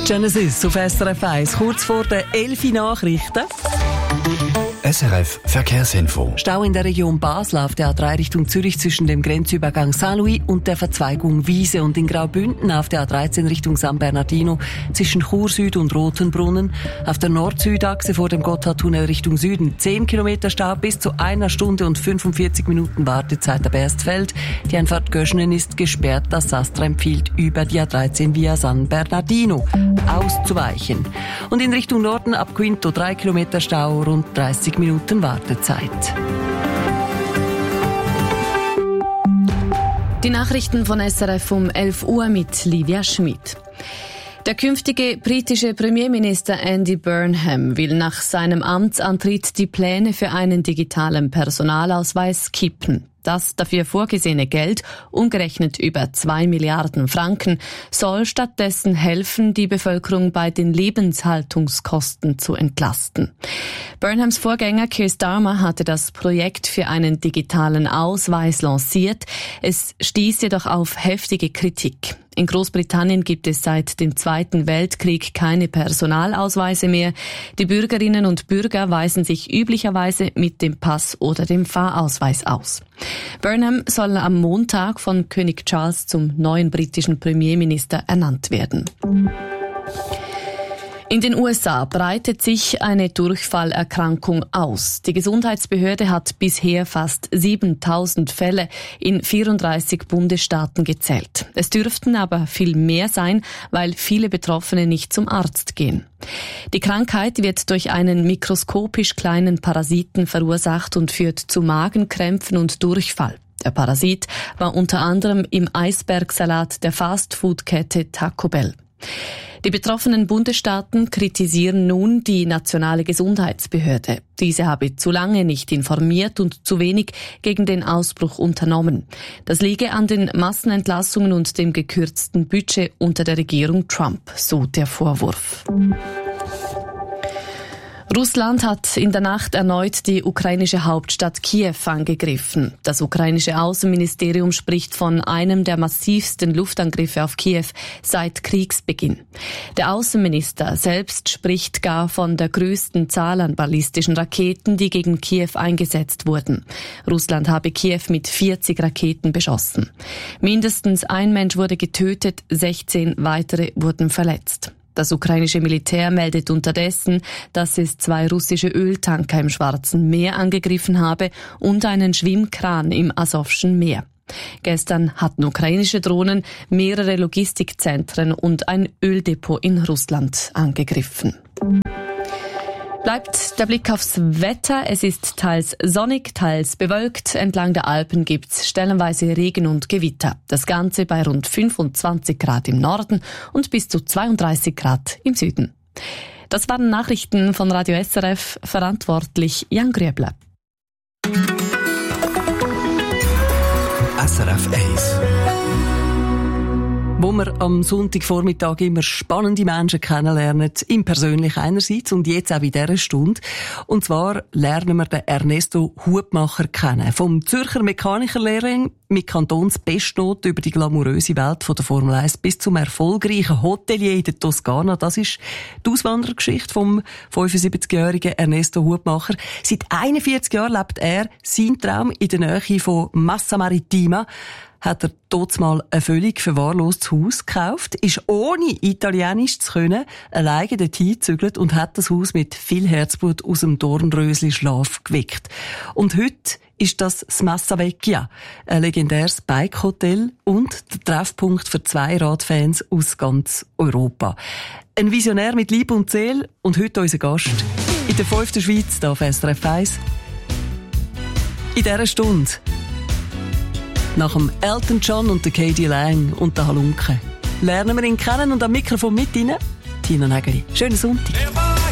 Genesis auf SRF 1, kurz vor den 11 Nachrichten. SRF Verkehrsinfo. Stau in der Region Basel auf der A3 Richtung Zürich zwischen dem Grenzübergang Saint-Louis und der Verzweigung Wiese und in Graubünden auf der A13 Richtung San Bernardino zwischen Chur Süd und Rotenbrunnen. Auf der Nord-Süd-Achse vor dem Gotthardtunnel Richtung Süden 10 Kilometer Stau bis zu 1 Stunde und 45 Minuten Wartezeit ab Erstfeld. Die Einfahrt Göschenen ist gesperrt. Das ASTRA empfiehlt über die A13 via San Bernardino auszuweichen. Und in Richtung Norden ab Quinto 3 Kilometer Stau, rund 30 Minuten Wartezeit. Die Nachrichten von SRF um 11 Uhr mit Livia Schmid. Der künftige britische Premierminister Andy Burnham will nach seinem Amtsantritt die Pläne für einen digitalen Personalausweis kippen. Das dafür vorgesehene Geld, umgerechnet über 2 Milliarden Franken, soll stattdessen helfen, die Bevölkerung bei den Lebenshaltungskosten zu entlasten. Burnhams Vorgänger Keir Starmer hatte das Projekt für einen digitalen Ausweis lanciert. Es stieß jedoch auf heftige Kritik. In Großbritannien gibt es seit dem Zweiten Weltkrieg keine Personalausweise mehr. Die Bürgerinnen und Bürger weisen sich üblicherweise mit dem Pass oder dem Fahrausweis aus. Burnham soll am Montag von König Charles zum neuen britischen Premierminister ernannt werden. In den USA breitet sich eine Durchfallerkrankung aus. Die Gesundheitsbehörde hat bisher fast 7.000 Fälle in 34 Bundesstaaten gezählt. Es dürften aber viel mehr sein, weil viele Betroffene nicht zum Arzt gehen. Die Krankheit wird durch einen mikroskopisch kleinen Parasiten verursacht und führt zu Magenkrämpfen und Durchfall. Der Parasit war unter anderem im Eisbergsalat der Fastfood-Kette Taco Bell. Die betroffenen Bundesstaaten kritisieren nun die nationale Gesundheitsbehörde. Diese habe zu lange nicht informiert und zu wenig gegen den Ausbruch unternommen. Das liege an den Massenentlassungen und dem gekürzten Budget unter der Regierung Trump, so der Vorwurf. Russland hat in der Nacht erneut die ukrainische Hauptstadt Kiew angegriffen. Das ukrainische Außenministerium spricht von einem der massivsten Luftangriffe auf Kiew seit Kriegsbeginn. Der Außenminister selbst spricht gar von der größten Zahl an ballistischen Raketen, die gegen Kiew eingesetzt wurden. Russland habe Kiew mit 40 Raketen beschossen. Mindestens ein Mensch wurde getötet, 16 weitere wurden verletzt. Das ukrainische Militär meldet unterdessen, dass es 2 russische Öltanker im Schwarzen Meer angegriffen habe und einen Schwimmkran im Asowschen Meer. Gestern hatten ukrainische Drohnen mehrere Logistikzentren und ein Öldepot in Russland angegriffen. Bleibt der Blick aufs Wetter. Es ist teils sonnig, teils bewölkt. Entlang der Alpen gibt's stellenweise Regen und Gewitter. Das Ganze bei rund 25 Grad im Norden und bis zu 32 Grad im Süden. Das waren Nachrichten von Radio SRF, verantwortlich Jan Grüebler. SRF 1. Wo wir am Sonntagvormittag immer spannende Menschen kennenlernen, im Persönlichen einerseits und jetzt auch in dieser Stunde. Und zwar lernen wir den Ernesto Hutmacher kennen. Vom Zürcher Mechanikerlehrling mit Kantonsbestnote über die glamouröse Welt von der Formel 1 bis zum erfolgreichen Hotelier in der Toskana. Das ist die Auswanderergeschichte vom 75-jährigen Ernesto Hutmacher. Seit 41 Jahren lebt er seinen Traum in der Nähe von Massa Marittima. Hat er dort mal ein völlig verwahrlostes Haus gekauft, ist ohne Italienisch zu können alleine dorthin gezügelt und hat das Haus mit viel Herzblut aus dem Dornrösli-Schlaf geweckt. Und heute ist das Massa Vecchia, ein legendäres Bike-Hotel und der Treffpunkt für Zweiradfans aus ganz Europa. Ein Visionär mit Liebe und Seele und heute unser Gast in der 5. Schweiz, hier auf SRF 1. In dieser Stunde nach dem Elton John und der K.D. Lang und der Halunke lernen wir ihn kennen und am Mikrofon mit Ihnen Tina Nägeli. Schönen Sonntag.